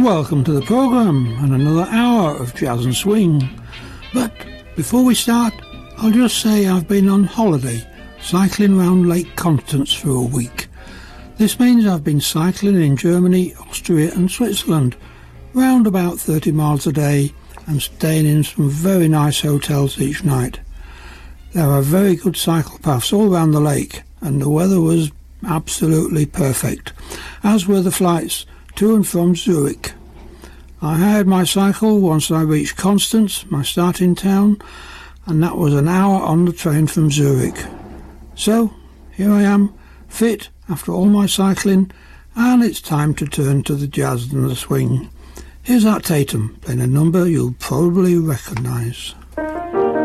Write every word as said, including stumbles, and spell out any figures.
welcome to the programme and another hour of jazz and swing. But before we start, I'll just say I've been on holiday, cycling round Lake Constance for a week. This means I've been cycling in Germany, Austria and Switzerland, round about thirty miles a day and staying in some very nice hotels each night. There are very good cycle paths all around the lake and the weather was absolutely perfect, as were the flights to and from Zurich. I hired my cycle once I reached Constance, my starting town, and that was an hour on the train from Zurich. So, here I am, fit after all my cycling, and it's time to turn to the jazz and the swing. Here's Art Tatum playing a number you'll probably recognise.